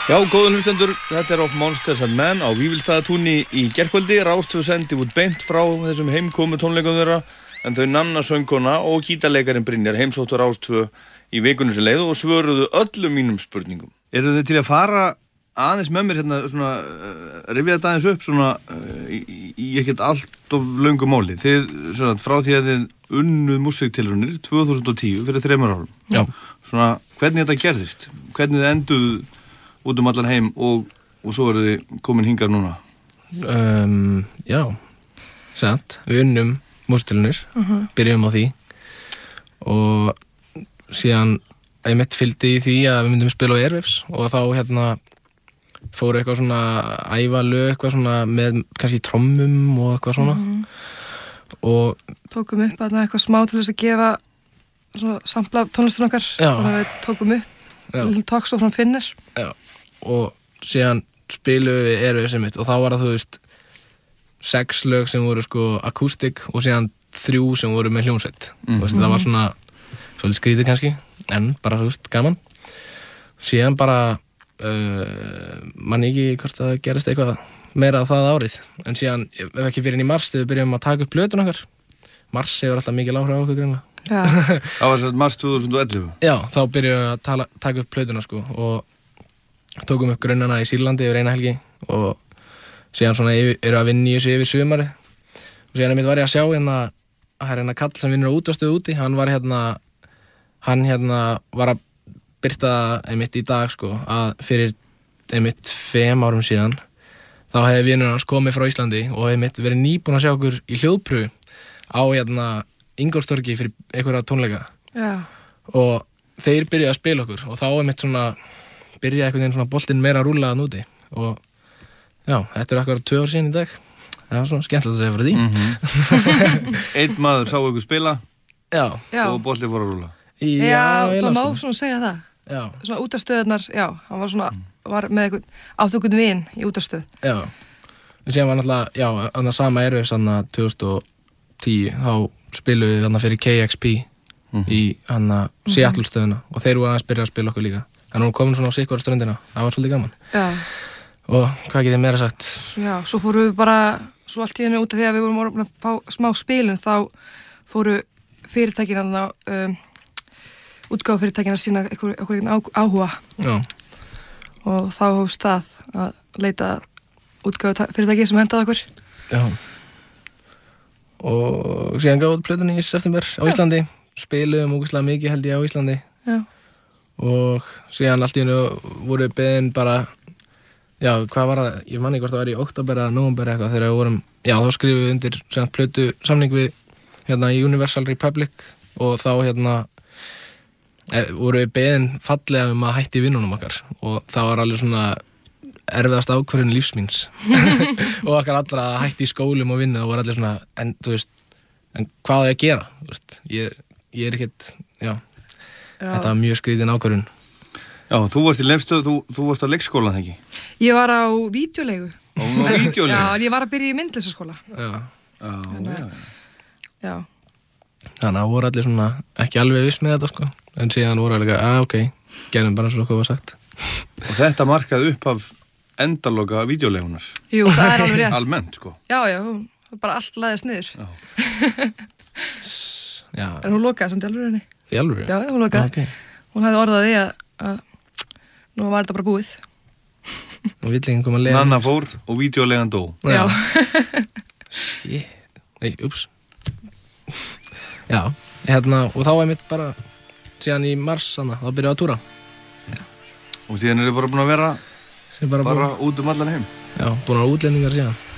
Já, góður hlustendur, þetta Of Monsters and Men á Vífilsstaðatúni í gærkvöldi. Rás 2 sendi út beint frá þessum heimkomu tónleikum þeirra, en þau Nanna söngkona og gítarleikarinn Brynjar heimsóttu Rás 2 í vikunni sem leið og svöruðu öllum mínum spurningum. Eru þið til að fara aðeins með mér hérna svona, rifja þetta aðeins upp svona í ekkert allt of löngu máli? Þið, svona, frá því að þið unnuð músíktilraunir 2010 fyrir 3 árum. Já. Svona, hvernig þetta gerðist? Hvernig þið enduð út allan heim og svo eru þið komin hingað núna? Já, sant. Við unnum músíktilraunir, byrjum á því og síðan einmitt fylgdi í því að við myndum spila á Airwaves og þá hérna fóru eitthvað svona æfa lög, eitthvað svona með kannski trommum og eitthvað svona og tókum upp eitthvað smá til þess að gefa svona sampla tónlistur okkar og við tókum upp talks og frá Finnir. Já, og síðan spiluðum við Airwaves einmitt og þá var það, þú veist, 6 lög sem voru sko akústik og síðan 3 sem voru með hljómsveit. Þú veist, það var svona svolítið skrítið kannski, en bara, þú veist, gaman. Síðan bara man ekki hvort það gerist eitthvað meira á það árið, en síðan ef ekki fyrir inn í mars þegar við byrjum að taka upp plötun okkar. Mars hefur alltaf mikil áhrif á okkur greinlega. Já. Það var svo mars 2011? Já, þá byrjum við að taka upp plötuna sko og tókum upp grunnana í Sýrlandi yfir eina helgi og síðan svona eru að vinna í þessu yfir sumarið og síðan einmitt var ég að sjá hérna kall sem vinnur á útvarpsstöð úti, hann var að birta einmitt í dag sko að fyrir einmitt 5 árum síðan þá hefði vinur hans komið frá Íslandi og einmitt verið nýbúin að sjá okkur í hljóðprufu á Ingólfstorgi fyrir einhverja tónleika. Já. Og þeir byrjuðu að spila okkur og þá einmitt svona byrjaði einhvern veginn svona boltinn meira að rúlla að núti og já, þetta er akkurat 2 ár síðan í dag. Það var svona skemmtilegt að segja fyrir því. Einn maður sá ykkur spila Já. og boltinn fór að rúlla. Já, það má svona segja það. Já. Svona útastöðunar, já, hann var svona var með einhvern vin í útastöð. Já. Og síðan var náttúrulega, já, annað sama Airwaves 2010, þá spiluðu við þarna fyrir KXP í Seattle stöðuna og þeir voru aðeins byrja að spila okkur líka. En hún kom svona á sikkvara ströndina, það var svolítið gaman. Já. Og hvað getið meira sagt? Já, svo fóru við bara, svo allt í henni út af því að við vorum að fá smá spilun, þá fóru fyrirtækina útgáfufyrirtækina að sína einhverjum áhuga. Já. Og þá hófst það að leita útgáfufyrirtæki sem hendaði okkur. Já. Og síðan gáði plötunni í september á Íslandi, spiluðum ógeðslega mikið held ég á Íslandi. Já. Og síðan allt í hennu voru beðin bara, já, hvað var það, ég man ekki hvort það var í október eða nóvember eitthvað þegar við vorum, já, þá skrifum við undir síðan plötu samning við í Universal Republic og þá voru við beðin fallega að hætti vinnunum okkar og það var alveg svona erfiðast ákvörðun lífsmíns og okkar allra að hætti í skólum og vinna og voru allir svona, en þú veist, en hvað á ég að gera, þú veist, ég er ekkert, já, þetta var mjög skrítin ákvörðun. Já, þú varst í Leifsstöð, þú varst á leikskóla, þegar ekki? Ég var á vídeolegu. Á vídeolegu? Já, en ég var að byrja í myndlistaskóla. Já. Þannig að voru allir svona ekki alveg viss með þetta, sko, en síðan voru allir ok, gerum bara eins og okkur var sagt. Og þetta markaði upp af endaloka vídeolegunar? Jú, það er alveg rétt. Almennt, sko? Já, bara allt laðist niður. Já. En hún lokaði samt í alvörinni. Í alvöru? Já, hún lokaði. Okay. Hún hafði orðað því að nú var þetta bara búið. Og villingin kom að lega. Nanna fór og vídeolegan dó. Já. Shit. Nei, ups. Já, og þá mitt bara síðan í mars, þá byrjaði að túra. Já. Og síðan eru bara búin að vera bara út allan heim. Já, búin að útlendingar síðan.